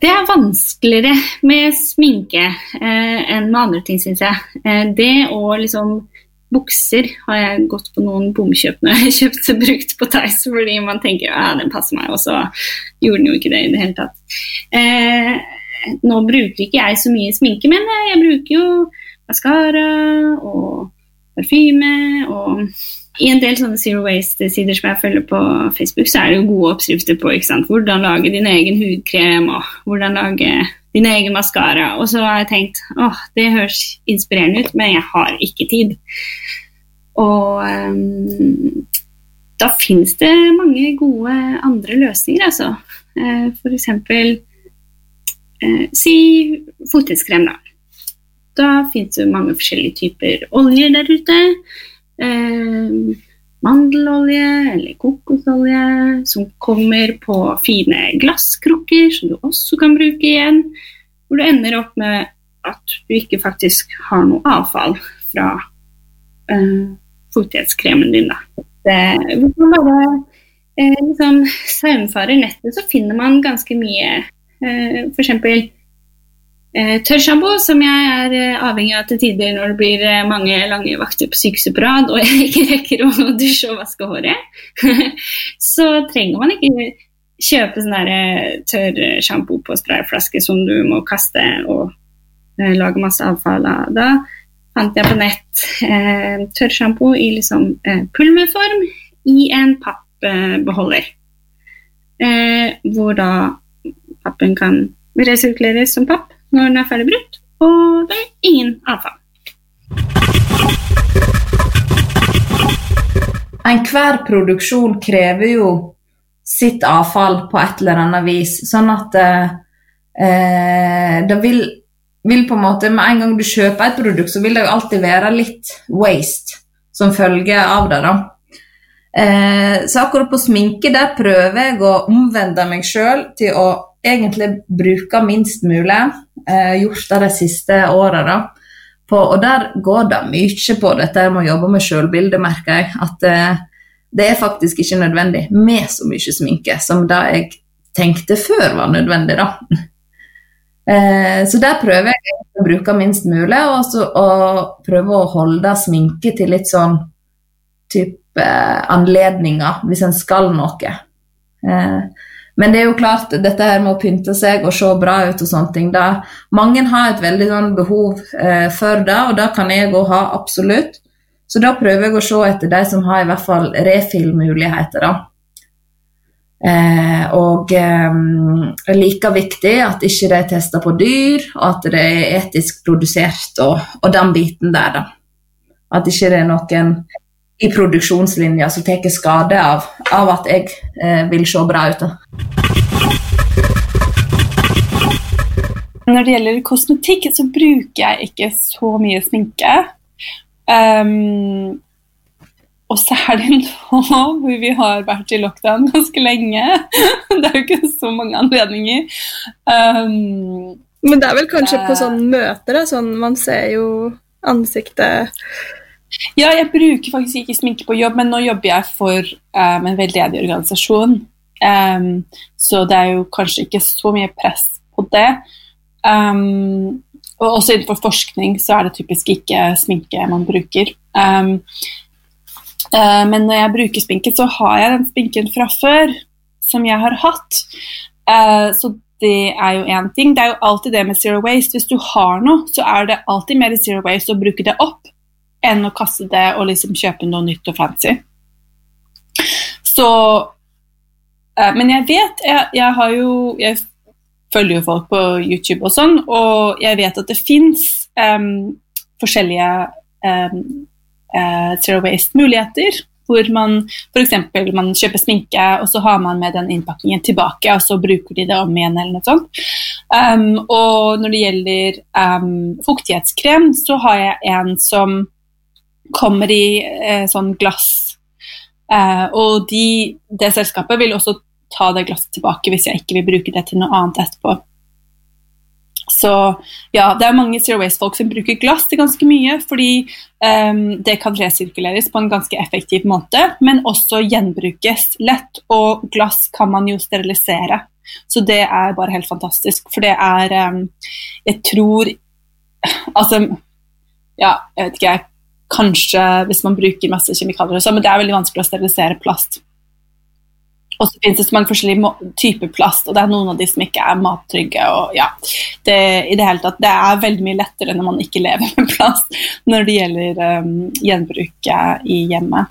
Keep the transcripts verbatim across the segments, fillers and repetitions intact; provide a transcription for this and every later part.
Det er vanskeligere med sminke eh, enn med andre ting, synes jeg. Eh, det og liksom bukser har jeg gått på noen bomkjøp når jeg kjøpte brukt på Theis, fordi man tenker, ja, den passer meg, og så gjorde den jo ikke det i det hele tatt. Eh, nå bruker ikke jeg så mye sminke, men jeg bruker jo mascara og parfyme og... I en del sånne Zero Waste-sider som jeg følger på Facebook, så er det jo gode oppskrifter på, ikke sant? Hvordan lage din egen hudkrem, og hvordan lage din egen mascara. Og så har jeg tenkt, åh, det høres inspirerende ut, men jeg har ikke tid. Og um, da finnes det mange gode andre løsninger, altså. Uh, for eksempel, uh, si fuktighetskrem da. Da finnes det mange forskjellige typer oljer der ute. Eh, mandelolje eller kokosolje som kommer på fine glasskrukker som du også kan bruke igjen, hvor du ender opp med at du ikke faktisk har noe avfall fra eh, fuktighetskremen din da. Det, hvis man bare eh, liksom saumfarer nettet, så finner man ganske mye eh, for eksempel Eh, tørrshampoo, som jeg er eh, avhengig av til tider når det blir eh, mange lange vakter på sykehuset på rad, og jeg ikke rekker å dusje og vaske håret, så trenger man ikke kjøpe sånn der eh, tørrshampoo på sprayflaske som du må kaste og eh, lage masse avfall av. Da fant jeg på nett eh, tørrshampoo i liksom eh, pulverform i en pappbeholder, eh, hvor da pappen kan resirkuleres som papp når den er ferdig brukt, og det er ingen avfall. En hver produksjon krever jo sitt avfall på et eller annet vis, sånn at eh, det vil, vil på en måte, med en gang du kjøper et produkt, så vil det jo alltid være litt waste som følge av det da. Eh, så akkurat på sminke, der prøver jeg å omvende meg selv til å egentlig bruke minst mulig, eh, gjort det de siste årene da. På, og der går det mye på dette med å jobbe med selvbildet, merker jeg, at eh, det er faktisk ikke nødvendig med så mye sminke som det jeg tenkte før var nødvendig da. Eh, så der prøver jeg å bruke minst mulig, og så og prøve å holde sminke til litt sånn type eh, anledninger, hvis en skal noe. Eh, Men det er jo klart, dette her med å pynte seg og se bra ut og sånne ting, da mange har et veldig sånn behov eh, for det, og det kan jeg også ha absolutt. Så da prøver jeg å se etter de som har i hvert fall refill-muligheter da. Eh, og eh, like viktig at ikke det er testet på dyr, og at det er etisk produsert, og, og den biten der da. At ikke det er noen i produksjonslinja som tar skade av, av at jeg eh, vil se bra ut. Når det gjelder kosmetikk, så bruker jeg ikke så mye sminke. Um, og særlig nå, hvor vi har vært i lockdown ganske lenge. Det er jo ikke så mange anledninger. Um, Men det er vel kanskje uh, på sånne møter, da, sånn man ser jo ansiktet... Ja, jeg bruker faktisk ikke sminke på jobb, men nå jobber jeg for um, en veldedig organisasjon, um, så det er jo kanskje ikke så mye press på det. Um, og også innenfor forskning så er det typisk ikke sminke man bruker. Um, uh, men når jeg bruker sminke, så har jeg den sminken fra før, som jeg har hatt. Uh, så det er jo en ting. Det er jo alltid det med zero waste. Hvis du har noe, så er det alltid mer zero waste å bruke det opp, enn å kaste det og liksom kjøpe noe nytt og fancy. Så, eh, men jeg vet, jeg, jeg har jo, jeg følger jo folk på YouTube og sånn, og jeg vet at det finnes um, forskjellige um, uh, zero waste muligheter, hvor man, for eksempel, man kjøper sminke, og så har man med den innpakkingen tilbake, og så bruker de det om igjen eller noe sånt. Um, og når det gjelder um, fuktighetskrem, så har jeg en som kommer i eh, sånn glass, eh, og de, det selskapet vil også ta det glasset tilbake hvis jeg ikke vil bruke det til noe annet etterpå. Så ja, det er mange zero waste folk som bruker glass til ganske mye, fordi um, det kan resirkuleres på en ganske effektiv måte, men også gjenbrukes lett, og glass kan man jo sterilisere. Så det er bare helt fantastisk, for det er, um, jeg tror, altså, ja, jeg vet ikke, kanskje hvis man bruker masse kjemikalier, så, men det er veldig vanskelig å sterilisere plast. Og så finnes det så mange forskjellige typer plast, og det er noen av de som ikke er mattrygge, og ja, det, i det hele tatt, det er veldig mye lettere når man ikke lever med plast når det gjelder um, gjenbruk i hjemmet.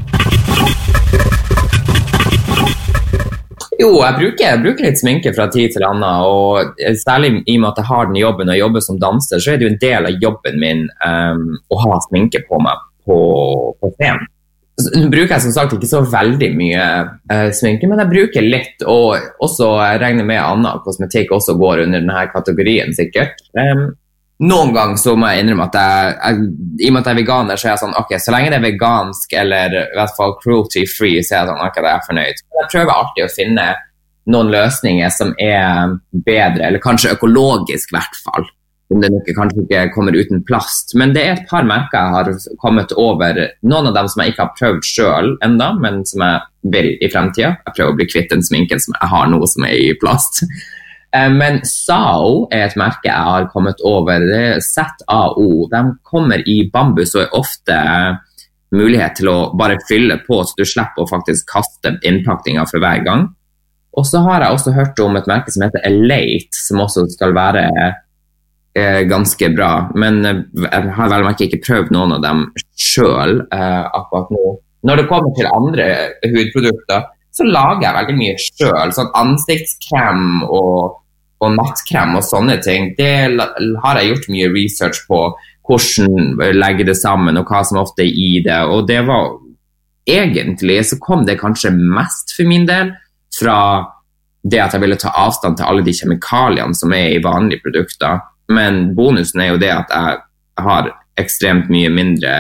Jo, jeg bruker, jeg bruker litt sminke fra tid til annen, og særlig i og med at jeg har den jobben og jobber som danser, så er det jo en del av jobben min um, å ha sminke på meg på, på scenen. Nå bruker jeg som sagt ikke så veldig mye uh, sminke, men jeg bruker litt, og også jeg regner med annen kosmetikk også går under denne kategorien sikkert. Um, noen gang så må jeg innrømme at jeg, jeg, i og med at jeg er veganer, så er jeg sånn, ok, så lenge det er vegansk eller i hvert fall cruelty-free, så er jeg sånn, ok, da er jeg fornøyd. Jeg prøver alltid å finne noen løsninger som er bedre, eller kanskje økologisk i hvert fall. Om det nok kanskje ikke kommer uten plast. Men det er et par merker jeg har kommet over, noen av dem som jeg ikke har prøvd selv enda, men som jeg vil i fremtiden. Jeg prøver å bli kvitt den sminken som jeg har nå som er i plast. Men S A O er et merke jeg har kommet over, det er Z A O. De kommer i bambus og er ofte mulighet til å bare fylle på, så du slipper å faktisk kaste innpakninger for hver gang. Og så har jeg også hørt om et merke som heter Elate, som også skal være er ganske bra, men jeg har vel ikke prøvd noen av dem selv eh, akkurat nå. Når det kommer til andre hudprodukter, så lager jeg veldig mye selv, sånn ansiktskrem og, og nattkrem og sånne ting. Det har jeg gjort mye research på, hvordan legge det sammen og hva som ofte er i det, og det var egentlig, så kom det kanskje mest for min del fra det at jeg ville ta avstand til alle de kjemikaliene som er i vanlige produkter. Men bonusen er jo det at jeg har ekstremt mye mindre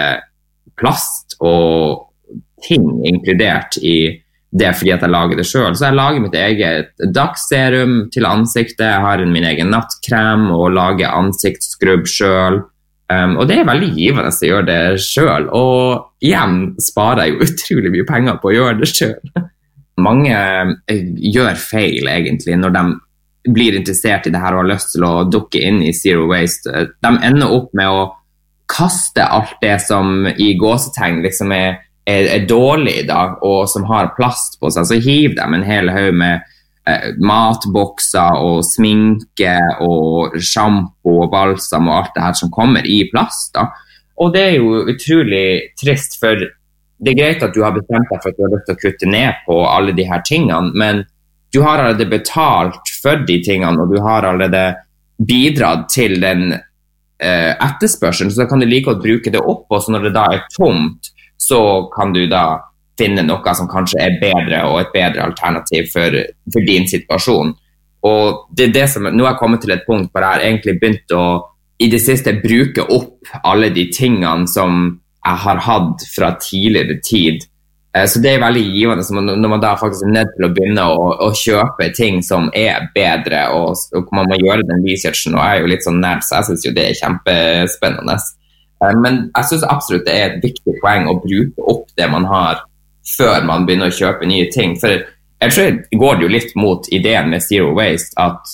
plast og ting inkludert i det fordi at jeg lager det selv. Så jeg lager mitt eget dagsserum til ansiktet, jeg har min egen nattkrem og lager ansiktsskrubb selv. Um, og det er veldig givende å gjøre det selv, og igjen sparer jeg jo utrolig mye penger på å gjøre det selv. Mange gjør feil egentlig når de blir interessert i det her og har lyst til å dukke inn i zero waste. De ender opp med å kaste alt det som i gåsetegn liksom er, er, er dårlig da, og som har plast på seg. Så hiv dem en hel haug med eh, matbokser og sminke og shampoo og balsam og alt det her som kommer i plast da. Og det er jo utrolig trist, for det er greit at du har bestemt deg for at du har lyst til å kutte ned på alle de her tingene, men du har allerede betalt for de tingene, og du har allerede bidratt til den eh, etterspørselen, så da kan du like godt bruke det opp, og så når det da er tomt, så kan du da finne noe som kanskje er bedre, og et bedre alternativ for, for din situasjon. Og det er det som, nå har jeg kommet til et punkt hvor jeg har egentlig begynt å, i det siste, bruke opp alle de tingene som jeg har hatt fra tidligere tid. Så det er veldig givende når man da faktisk er nødt til å begynne å, å kjøpe ting som er bedre, og, og man må gjøre den researchen, og jeg er jo litt sånn nær, så jeg synes jo det er kjempespennende. Men jeg synes absolutt det er et viktig poeng å bruke opp det man har før man begynner å kjøpe nye ting, for jeg tror det går jo litt mot ideen med zero waste, at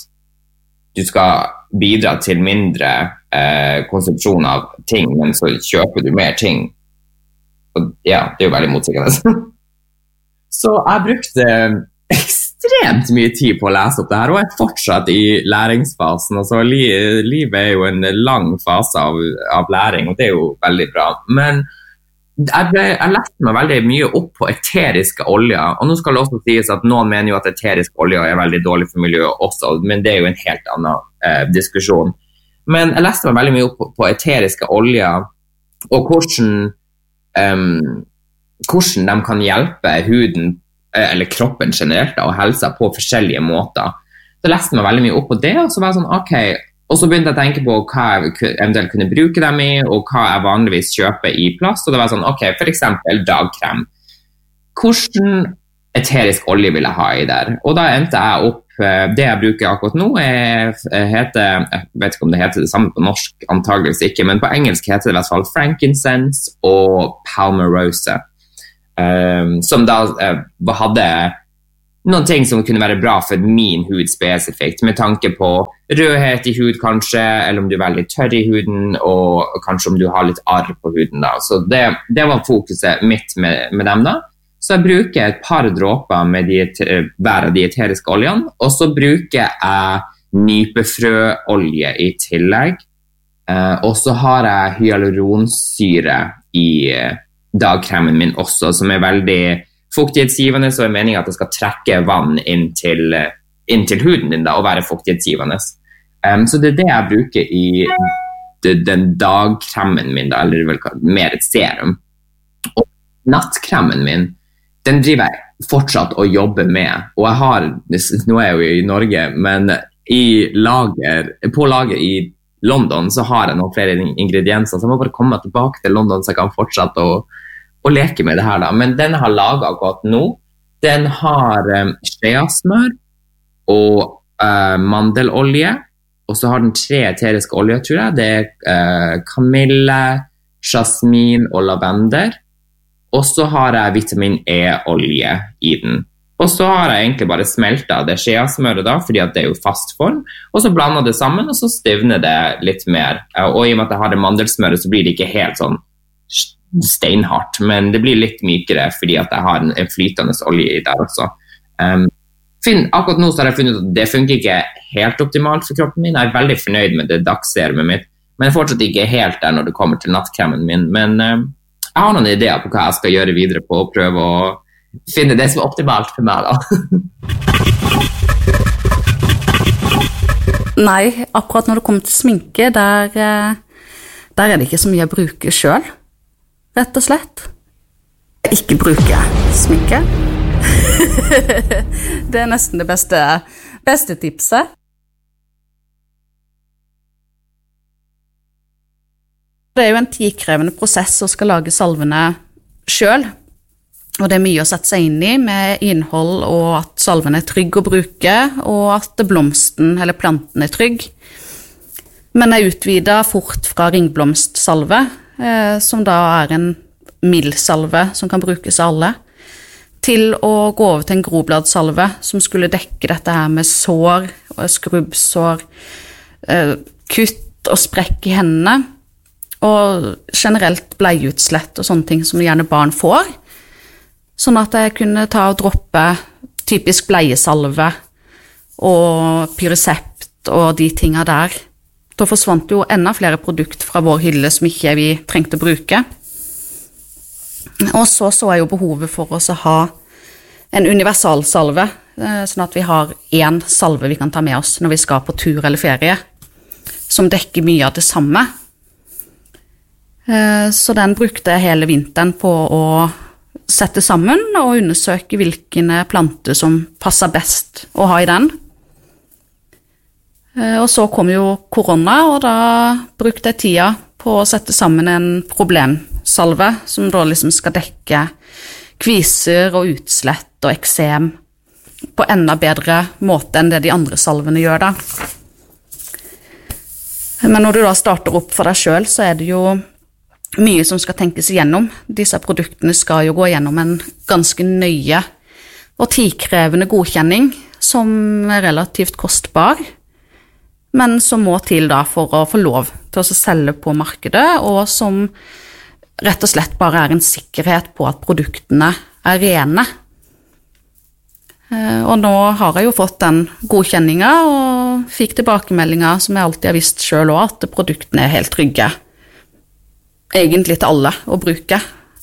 du skal bidra til mindre eh, konsumsjon av ting, men så kjøper du mer ting. Ja, det er jo veldig motsikkende. Så jeg brukte ekstremt mye tid på å lese opp det her, og jeg er fortsatt i læringsfasen. Altså, li, livet er jo en lang fase av, av læring, og det er jo veldig bra. Men jeg, ble, jeg leste meg veldig mye opp på eteriske oljer, og nå skal det også sies at noen mener jo at eteriske oljer er veldig dårlig for miljøet også, men det er jo en helt annen eh, diskusjon. Men jeg leste meg veldig mye opp på, på eteriske oljer, og hvordan Um, hvordan de kan hjelpe huden eller kroppen generelt da, og helsa på forskjellige måter. Så leste jeg meg veldig mye opp på det, og så var jeg sånn, ok, og så begynte jeg å tenke på hva jeg eventuelt kunne bruke dem i, og hva jeg vanligvis kjøper i plast, og det var sånn, ok, for eksempel dagkrem. Hvordan eterisk olje vil jeg ha i der? Og da endte jeg opp det jeg bruker akkurat nå er, heter, jeg vet ikke om det heter det samme på norsk, antageligvis ikke, men på engelsk heter det i hvert fall frankincense og palmarosa, um, som da uh, hadde noen ting som kunne være bra for min hud spesifikt, med tanke på rødhet i hud kanskje, eller om du er veldig tørr i huden, og kanskje om du har litt arr på huden da. Så det, det var fokuset mitt med, med dem da. Så jeg bruker et par dråper med diet, hver av de eteriske oljene, og så bruker jeg nypefrøolje i tillegg, uh, og så har jeg hyaluronsyre i dagkremen min også, som er veldig fuktighetsgivende, så er meningen at det skal trekke vann inn til, inn til huden din da, og være fuktighetsgivende. Um, så det er det jeg bruker i det, den dagkremen min da, eller vel mer et serum. Og nattkremen min, den driver jeg fortsatt å jobbe med, og jeg har, nå er jeg jo i Norge, men i lager, på lager i London så har jeg noen flere ingredienser, så jeg må bare komme tilbake til London så jeg kan fortsette å og leke med det her da, men den har laget godt nå. Den har um, shea-smør og uh, mandelolje, og så har den tre eteriske oljer, tror jeg. Det er uh, kamille, jasmin og lavender, og så har jeg vitamin E-olje i den. Og så har jeg egentlig bare smeltet det shea-smøret da, fordi at det er jo fast form, og så blander det sammen, og så stivner det litt mer. Uh, og i og med at jeg har det mandelsmøret, så blir det ikke helt sånn steinhardt, men det blir litt mykere fordi at jeg har en, en flytende olje i der også. Um, fin, akkurat nå så har jeg funnet at det funker ikke helt optimalt for kroppen min. Jeg er veldig fornøyd med det dagserumet mitt, men jeg er fortsatt ikke helt der når det kommer til nattkremen min. Men um, jeg har noen ideer på hva jeg skal gjøre videre på og prøve å finne det som er optimalt for meg da. Nei, akkurat når det kommer til sminke, der, der er det ikke så mye jeg bruker selv. Rett og slett. Ikke bruke sminke. Det er nesten det beste, beste tipset. Det er jo en tidkrevende prosess å skal lage salvene selv, og det er mye å sette seg inn i med innhold og at salven er trygg å bruke, og at blomsten eller planten er trygg. Men jeg utvidet fort fra ringblomstsalve, som da er en mild salve som kan brukes av alle, til å gå over til en grobladsalve som skulle dekke dette her med sår, skrubbsår, kutt og sprekk i hendene, og generelt bleieutslett og sånne ting som gjerne barn får, sånn at jeg kunne ta og droppe typisk bleiesalve og pyresept og de tingene der. Da forsvant jo enda flere produkter fra vår hylle som ikke vi trengte å bruke. Og så så jeg jo behovet for oss å ha en universalsalve, sånn at vi har en salve vi kan ta med oss når vi skal på tur eller ferie, som dekker mye av det samme. Så den brukte jeg hele vinteren på å sette sammen og undersøke hvilken plante som passer best å ha i den. Og så kom jo korona, og da brukte jeg tida på å sette sammen en problemsalve, som da liksom skal dekke kviser og utslett og eksem på enda bedre måte enn det de andre salvene gjør da. Men når du da starter opp for deg selv, så er det jo mye som skal tenkes igjennom. Disse produktene skal jo gå gjennom en ganske nøye og tidkrevende godkjenning, som er relativt kostbar, men som må til da for å få lov til å selge på markedet, og som rett og slett bare er en sikkerhet på at produktene er rene. Og nå har jeg jo fått den godkjenningen, og fikk tilbakemeldinger som jeg alltid har visst selv også, at produktene er helt trygge. Egentlig til alle å bruke.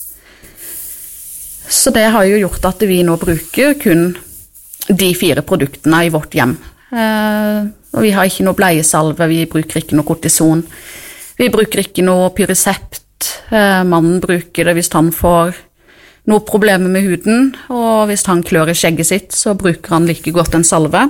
Så det har jo gjort at vi nå bruker kun de fire produktene i vårt hjem. Og vi har ikke noe bleiesalve, vi bruker ikke noe kortison, vi bruker ikke noe pyresept, mannen bruker det hvis han får noe problemer med huden, og hvis han klør i skjegget sitt, så bruker han like godt en salve.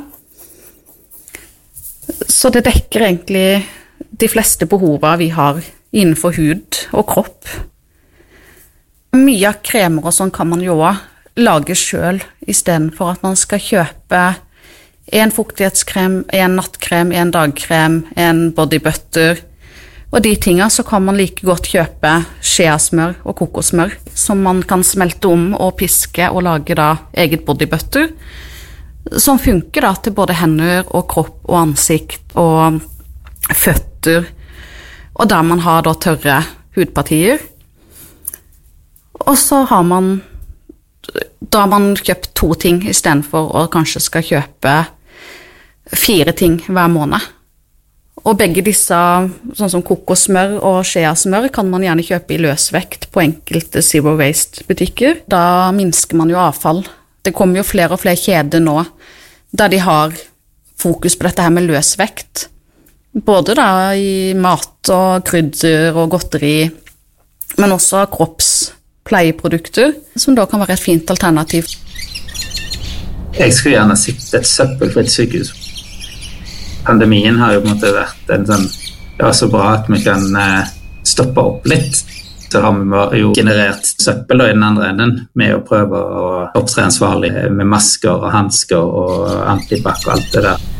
Så det dekker egentlig de fleste behovene vi har innenfor hud og kropp. Mye av kremer og sånn kan man jo lage selv, i stedet for at man skal kjøpe En fuktighetskrem, en nattkrem, en dagkrem, en bodybutter. Og de tingene så kan man like godt kjøpe skjeasmør og kokosmør, som man kan smelte om og piske og lage da eget bodybutter, som funker da til både hender og kropp og ansikt og føtter, og der man har da tørre hudpartier. Og så har man, da har man kjøpt to ting i stedet for å kanskje skal kjøpe fire ting hver måned. Og begge disse, sånn som kokosmør og skjeasmør, kan man gjerne kjøpe i løsvekt på enkelte zero waste butikker. Da minsker man jo avfall. Det kommer jo flere og flere kjeder nå, der de har fokus på dette her med løsvekt. Både da i mat og krydder og godteri, men også kroppspleieprodukter, som da kan være et fint alternativ. Jeg skulle gjerne sett et søppelfritt sykehus. Pandemien har jo på en måte vært en sånn, det var så bra at vi kan eh, stoppe opp litt. Så har vi jo generert søppel i den andre enden med å prøve å opptre ansvarlig med masker og handsker og antibac og alt det der.